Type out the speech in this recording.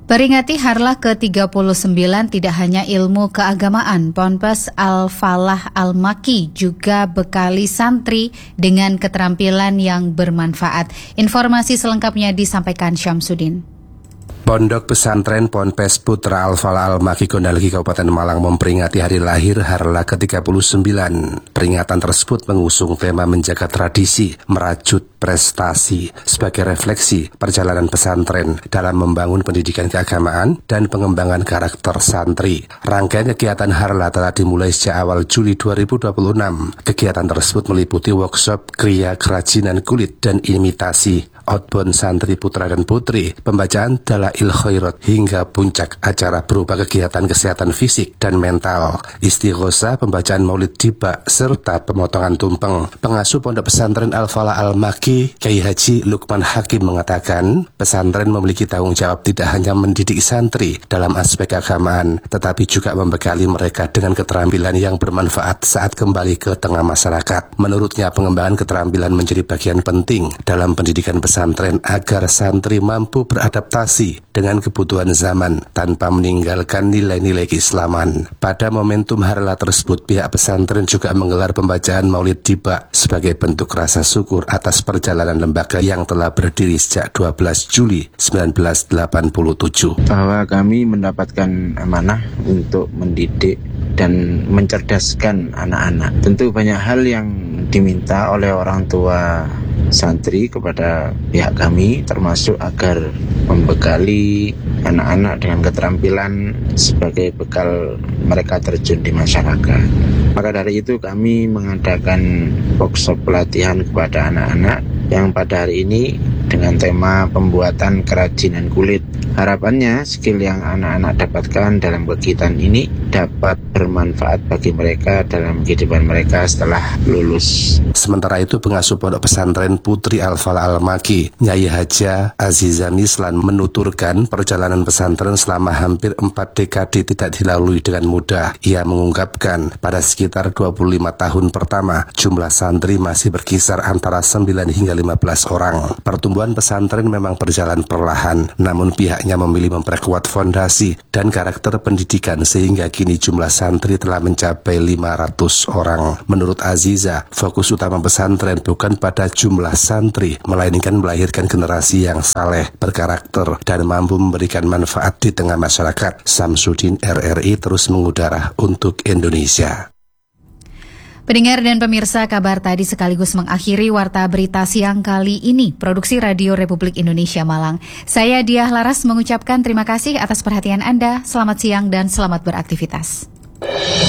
Peringati Harlah ke-39 tidak hanya ilmu keagamaan, Ponpes Al-Falah Al-Maki juga bekali santri dengan keterampilan yang bermanfaat. Informasi selengkapnya disampaikan Syamsuddin. Pondok Pesantren Ponpes Putra Al-Falah Al-Maki Gondalgi Kabupaten Malang memperingati hari lahir Harlah ke-39. Peringatan tersebut mengusung tema menjaga tradisi, merajut prestasi sebagai refleksi perjalanan pesantren dalam membangun pendidikan keagamaan dan pengembangan karakter santri. Rangkaian kegiatan Harlah telah dimulai sejak awal Juli 2026. Kegiatan tersebut meliputi workshop kriya kerajinan kulit dan imitasi, outbound santri putra dan putri, pembacaan Dalail Khairat hingga puncak acara berupa kegiatan kesehatan fisik dan mental, istighosah, pembacaan maulid tiba, serta pemotongan tumpeng. Pengasuh Pondok Pesantren Al-Falah Al-Maki, Kyai Haji Lukman Hakim mengatakan, pesantren memiliki tanggung jawab tidak hanya mendidik santri dalam aspek keagamaan, tetapi juga membekali mereka dengan keterampilan yang bermanfaat saat kembali ke tengah masyarakat. Menurutnya, pengembangan keterampilan menjadi bagian penting dalam pendidikan pesantren agar santri mampu beradaptasi dengan kebutuhan zaman tanpa meninggalkan nilai-nilai keislaman. Pada momentum Harlah tersebut, pihak pesantren juga menggelar pembacaan maulid tiba sebagai bentuk rasa syukur atas perjalanan lembaga yang telah berdiri sejak 12 Juli 1987. Bahwa kami mendapatkan amanah untuk mendidik dan mencerdaskan anak-anak. Tentu banyak hal yang diminta oleh orang tua santri kepada pihak kami, termasuk agar membekali anak-anak dengan keterampilan sebagai bekal mereka terjun di masyarakat. Maka dari itu kami mengadakan workshop pelatihan kepada anak-anak yang pada hari ini dengan tema pembuatan kerajinan kulit. Harapannya skill yang anak-anak dapatkan dalam kegiatan ini dapat bermanfaat bagi mereka dalam kehidupan mereka setelah lulus. Sementara itu, pengasuh Pondok Pesantren Putri Al-Falah Al-Maki, Nyai Haja Azizah Mislan, menuturkan perjalanan pesantren selama hampir 4 dekade tidak dilalui dengan mudah. Ia mengungkapkan pada sekitar 25 tahun pertama, jumlah santri masih berkisar antara 9 hingga 15 orang. Pertumbuhan pesantren memang berjalan perlahan, namun pihaknya memilih memperkuat fondasi dan karakter pendidikan sehingga kini jumlah santri telah mencapai 500 orang. Menurut Aziza, fokus utama pesantren bukan pada jumlah santri, melainkan melahirkan generasi yang saleh, berkarakter, dan mampu memberikan manfaat di tengah masyarakat. Syamsuddin, RRI, terus mengudara untuk Indonesia. Pendengar dan pemirsa, kabar tadi sekaligus mengakhiri Warta Berita Siang kali ini, Produksi Radio Republik Indonesia Malang. Saya Diah Laras mengucapkan terima kasih atas perhatian Anda, selamat siang dan selamat beraktivitas.